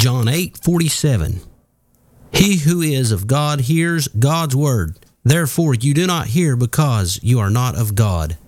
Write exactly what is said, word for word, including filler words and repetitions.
John eight forty-seven. He who is of God hears God's word. Therefore you do not hear because you are not of God.